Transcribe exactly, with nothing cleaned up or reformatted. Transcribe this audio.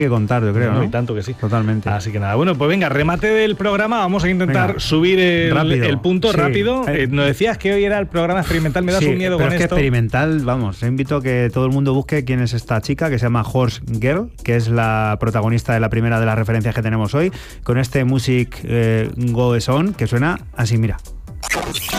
que contar, yo creo, ¿no? Y tanto que sí. Totalmente. Así que nada, bueno, pues venga, remate del programa, vamos a intentar venga, subir el, rápido, el punto sí. rápido. Eh, nos decías que hoy era el programa experimental, me das sí, un miedo pero con es que esto. experimental, vamos, invito a que todo el mundo busque quién es esta chica que se llama Horse Girl, que es la protagonista de la primera de las referencias que tenemos hoy, con este Music eh, Goes On, que suena así, mira.